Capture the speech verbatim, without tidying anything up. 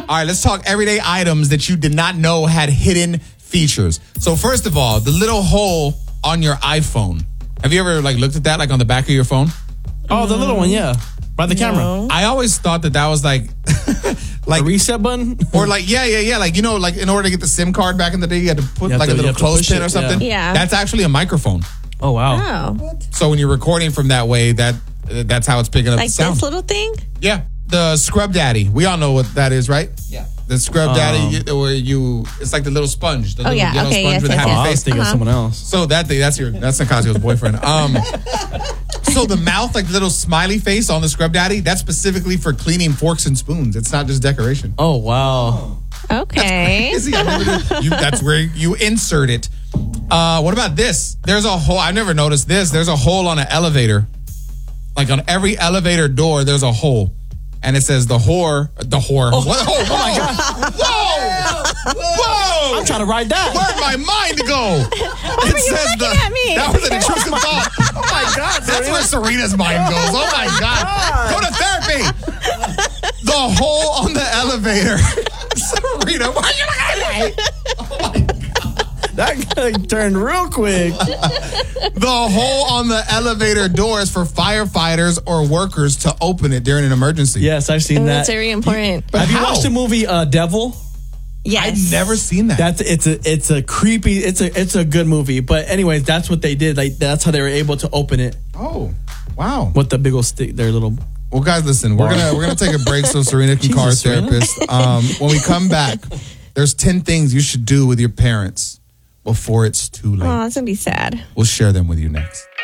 All right, let's talk everyday items that you did not know had hidden features. So first of all, the little hole on your iPhone. Have you ever like looked at that like on the back of your phone? Oh, the little one, yeah. By the camera. No. I always thought that that was like like A reset button? or like yeah, yeah, yeah, like you know like in order to get the SIM card back in the day, you had to put You have like to- a you little have to push clothespin it, or something. yeah. Yeah. That's actually a microphone. Oh, wow. Oh. So when you're recording from that way, that uh, that's how it's picking up Like the sound. this little thing? Yeah, the Scrub Daddy. We all know what that is, right? Yeah. The Scrub Um, Daddy, you, where you, it's like the little sponge. The Oh, little yeah. yellow Okay, sponge yes, with yes, the Oh, happy I was face. thinking of Uh-huh. someone else. So that thing, that's your, that's Nicasio's boyfriend. Um, so the mouth, like the little smiley face on the Scrub Daddy, that's specifically for cleaning forks and spoons. It's not just decoration. Oh, wow. Okay. Is he? I never did- you, that's where you insert it. Uh, what about this? There's a hole. I've never noticed this. There's a hole on an elevator. Like on every elevator door, there's a hole. And it says the whore, the whore. Oh, what? Oh, oh my God. Whoa! Whoa! I'm trying to ride that. Where'd my mind go? Why were you looking at me? That was an intrusive thought. Oh my God. That's where Serena's mind goes. Oh my God. Go to therapy. The hole on the elevator. Serena, why are you looking at me? Oh my God. That guy turned real quick. The hole on the elevator door is for firefighters or workers to open it during an emergency. Yes, I've seen Oh, that. that's very important. But Have you how? watched the movie uh, Devil? Yes. I've never seen that. That's it's a it's a creepy it's a it's a good movie. But anyways, that's what they did. Like that's how they were able to open it Oh, wow. with the big old stick. Their little. Well, guys, listen. We're gonna we're gonna take a break so Serena can call our Jesus, Serena. therapist. Um, when we come back, there's ten things you should do with your parents before it's too late. Oh, that's going to be sad. We'll share them with you next.